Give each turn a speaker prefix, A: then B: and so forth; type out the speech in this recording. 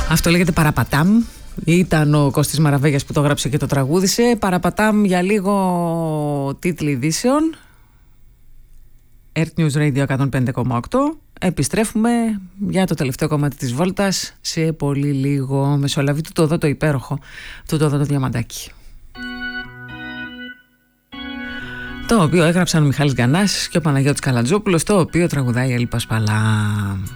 A: Αυτό λέγεται Παραπατάμ. Ήταν ο Κώστης Μαραβέγιας που το γράψε και το τραγούδισε. Παραπατάμ για λίγο τίτλοι ειδήσεων. Earth News Radio 105,8. Επιστρέφουμε για το τελευταίο κομμάτι της βόλτας σε πολύ λίγο. Μεσολαβεί το εδώ το υπέροχο του το διαμαντάκι, το οποίο έγραψαν ο Μιχάλης Γκανάς και ο Παναγιώτης Καλατζόπουλος, το οποίο τραγουδάει η Έλλη Πασπαλά.